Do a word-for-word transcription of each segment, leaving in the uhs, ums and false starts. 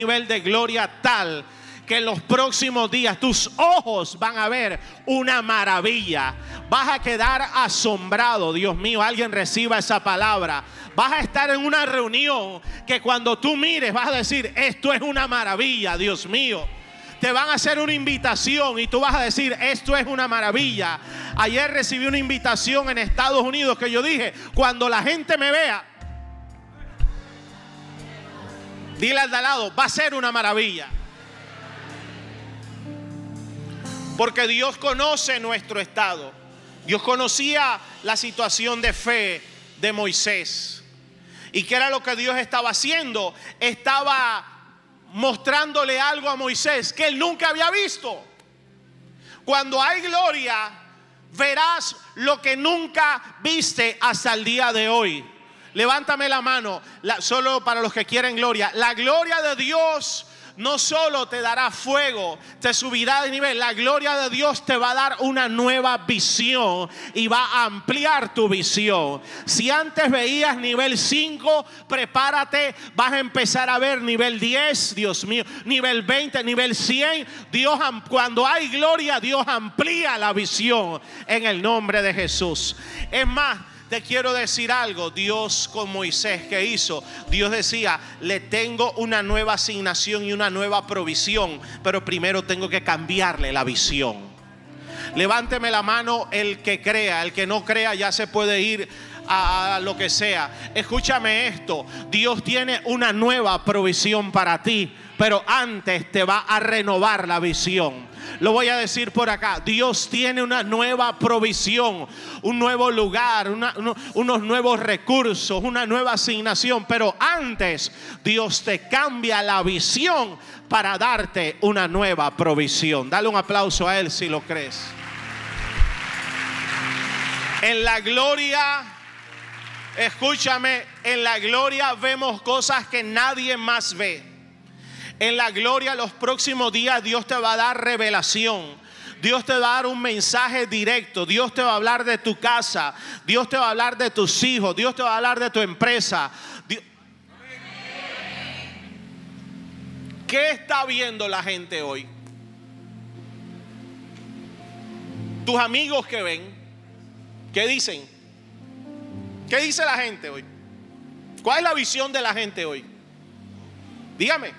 nivel de gloria tal que en los próximos días tus ojos van a ver una maravilla. Vas a quedar asombrado. Dios mío, alguien reciba esa palabra. Vas a estar en una reunión que cuando tú mires vas a decir: esto es una maravilla, Dios mío. Te van a hacer una invitación y tú vas a decir: esto es una maravilla. Ayer recibí una invitación en Estados Unidos que yo dije: cuando la gente me vea, dile al de al lado, va a ser una maravilla. Porque Dios conoce nuestro estado. Dios conocía la situación de fe de Moisés. ¿Y qué era lo que Dios estaba haciendo? Estaba mostrándole algo a Moisés que él nunca había visto. Cuando hay gloria, verás lo que nunca viste hasta el día de hoy. Levántame la mano, la, solo para los que quieren gloria. La gloria de Dios no solo te dará fuego, te subirá de nivel. La gloria de Dios te va a dar una nueva visión y va a ampliar tu visión. Si antes veías nivel cinco, prepárate, vas a empezar a ver nivel diez, Dios mío, nivel veinte, nivel cien. Dios, cuando hay gloria, Dios amplía la visión en el nombre de Jesús. Es más, te quiero decir algo. Dios con Moisés, ¿qué hizo? Dios decía: le tengo una nueva asignación y una nueva provisión, pero primero tengo que cambiarle la visión. Levánteme la mano el que crea. El que no crea ya se puede ir a, a lo que sea. Escúchame esto: Dios tiene una nueva provisión para ti, pero antes te va a renovar la visión. Lo voy a decir por acá: Dios tiene una nueva provisión, un nuevo lugar, una, uno, unos nuevos recursos, una nueva asignación. Pero antes Dios te cambia la visión para darte una nueva provisión. Dale un aplauso a Él si lo crees. En la gloria, escúchame, en la gloria vemos cosas que nadie más ve. En la gloria, los próximos días, Dios te va a dar revelación. Dios te va a dar un mensaje directo. Dios te va a hablar de tu casa. Dios te va a hablar de tus hijos. Dios te va a hablar de tu empresa. Dios... ¿Qué está viendo la gente hoy? Tus amigos que ven, ¿qué dicen? ¿Qué dice la gente hoy? ¿Cuál es la visión de la gente hoy? Dígame.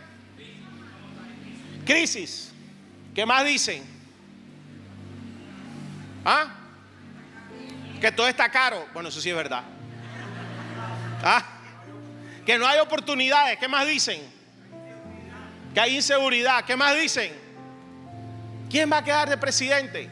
Crisis. ¿Qué más dicen? ¿Ah? Que todo está caro. Bueno, eso sí es verdad. ¿Ah? Que no hay oportunidades. ¿Qué más dicen? Que hay inseguridad. ¿Qué más dicen? ¿Quién va a quedar de presidente?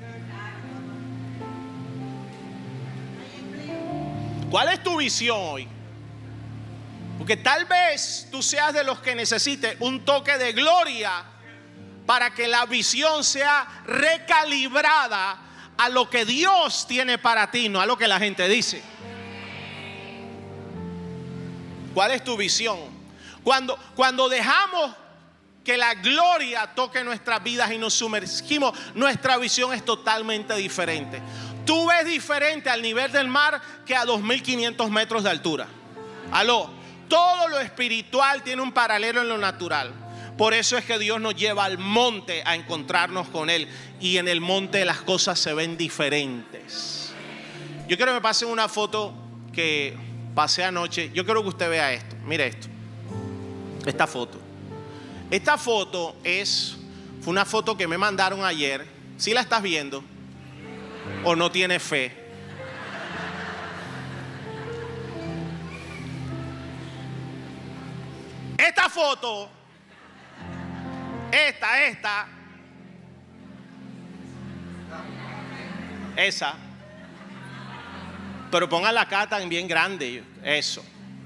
¿Cuál es tu visión hoy? Porque tal vez tú seas de los que necesite un toque de gloria para que la visión sea recalibrada a lo que Dios tiene para ti, no a lo que la gente dice. ¿Cuál es tu visión? Cuando, cuando dejamos que la gloria toque nuestras vidas y nos sumergimos, nuestra visión es totalmente diferente. Tú ves diferente al nivel del mar que a dos mil quinientos metros de altura. Aló. Todo lo espiritual tiene un paralelo en lo natural. Por eso es que Dios nos lleva al monte a encontrarnos con Él. Y en el monte las cosas se ven diferentes. Yo quiero que me pasen una foto que pasé anoche. Yo quiero que usted vea esto. Mire esto. Esta foto. Esta foto es fue una foto que me mandaron ayer. ¿Sí la estás viendo? ¿O no tiene fe? Esta foto, esta, esta, esa, pero pongan la cara también grande, eso.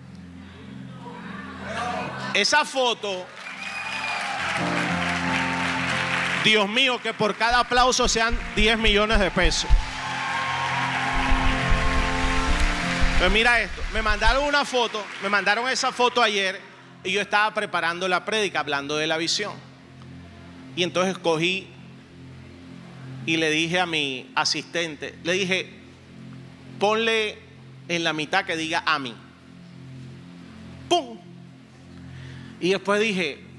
Esa foto, Dios mío, que por cada aplauso sean diez millones de pesos. Pero mira esto, me mandaron una foto, me mandaron esa foto ayer. Y yo estaba preparando la prédica hablando de la visión. Y entonces cogí y le dije a mi asistente, le dije: ponle en la mitad que diga a mí. ¡Pum! Y después dije: